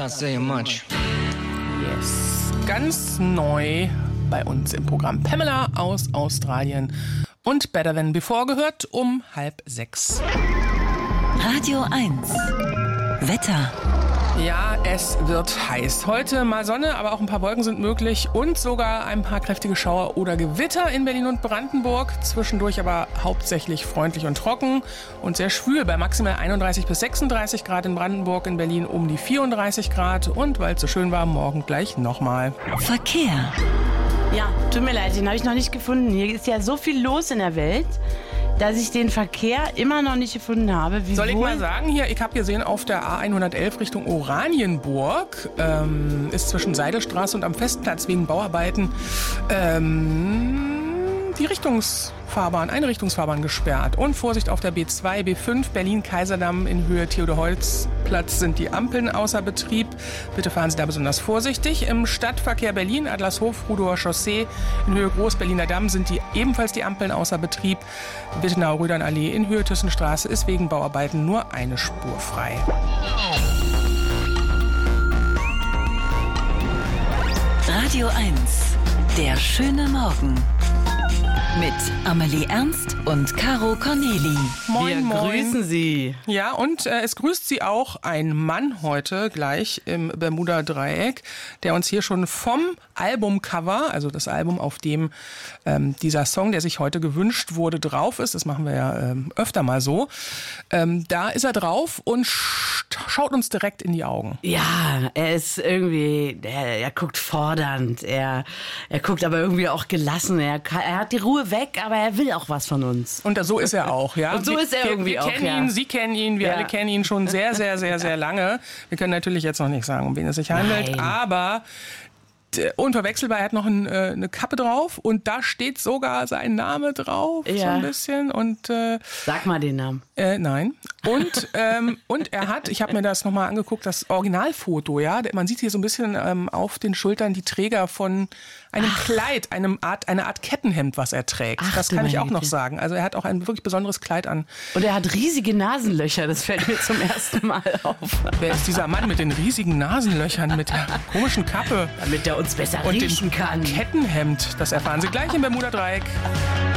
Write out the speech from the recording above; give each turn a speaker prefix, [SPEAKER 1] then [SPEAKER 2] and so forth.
[SPEAKER 1] Not saying much.
[SPEAKER 2] Yes, ganz neu bei uns im Programm. Pamela aus Australien und Better Than Before gehört um 5:30.
[SPEAKER 3] Radio 1. Wetter.
[SPEAKER 2] Ja, es wird heiß. Heute mal Sonne, aber auch ein paar Wolken sind möglich und sogar ein paar kräftige Schauer oder Gewitter in Berlin und Brandenburg. Zwischendurch aber hauptsächlich freundlich und trocken und sehr schwül bei maximal 31 bis 36 Grad in Brandenburg, in Berlin um die 34 Grad und weil es so schön war, morgen gleich nochmal.
[SPEAKER 3] Verkehr.
[SPEAKER 4] Ja, tut mir leid, den habe ich noch nicht gefunden. Hier ist ja so viel los in der Welt, dass ich den Verkehr immer noch nicht gefunden habe.
[SPEAKER 2] Soll ich mal sagen, hier, ich habe gesehen, auf der A111 Richtung Oranienburg ist zwischen Seidelstraße und am Festplatz wegen Bauarbeiten eine Richtungsfahrbahn gesperrt. Und Vorsicht auf der B2, B5, Berlin-Kaiserdamm in Höhe Theodor-Holz-Platz sind die Ampeln außer Betrieb. Bitte fahren Sie da besonders vorsichtig. Im Stadtverkehr Berlin, Adlershof, Rudower Chaussee in Höhe Groß-Berliner Damm sind ebenfalls die Ampeln außer Betrieb. Wittenau-Rödern-Allee in Höhe Thyssenstraße ist wegen Bauarbeiten nur eine Spur frei.
[SPEAKER 3] Radio 1. Der schöne Morgen. Mit Amelie Ernst und Caro Corneli.
[SPEAKER 2] Moin,
[SPEAKER 4] Wir grüßen Sie.
[SPEAKER 2] Ja, und es grüßt Sie auch ein Mann heute gleich im Bermuda-Dreieck, der uns hier schon vom Albumcover, also das Album, auf dem dieser Song, der sich heute gewünscht wurde, drauf ist. Das machen wir ja öfter mal so. Da ist er drauf und schaut uns direkt in die Augen.
[SPEAKER 4] Ja, er ist irgendwie, er guckt fordernd, er guckt aber irgendwie auch gelassen. Er hat die Ruhe weg, aber er will auch was von uns.
[SPEAKER 2] Und so ist er auch, ja.
[SPEAKER 4] Und so ist er irgendwie auch,
[SPEAKER 2] Wir kennen ihn, Sie kennen ihn, wir alle kennen ihn schon sehr, sehr, sehr, sehr lange. Wir können natürlich jetzt noch nicht sagen, um wen es sich handelt,
[SPEAKER 4] Nein.
[SPEAKER 2] aber unverwechselbar, er hat noch eine Kappe drauf und da steht sogar sein Name drauf, so ein bisschen. Und,
[SPEAKER 4] sag mal den Namen.
[SPEAKER 2] Nein. Und er hat, ich habe mir das nochmal angeguckt, das Originalfoto, ja. Man sieht hier so ein bisschen auf den Schultern die Träger von einem Kleid, eine Art Kettenhemd, was er trägt.
[SPEAKER 4] Ach,
[SPEAKER 2] das kann ich auch noch sagen. Also er hat auch ein wirklich besonderes Kleid an.
[SPEAKER 4] Und er hat riesige Nasenlöcher, das fällt mir zum ersten Mal auf.
[SPEAKER 2] Wer ist dieser Mann mit den riesigen Nasenlöchern, mit der komischen Kappe?
[SPEAKER 4] Damit er uns besser
[SPEAKER 2] Und
[SPEAKER 4] riechen
[SPEAKER 2] dem
[SPEAKER 4] kann.
[SPEAKER 2] Kettenhemd, das erfahren Sie gleich im Bermuda-Dreieck.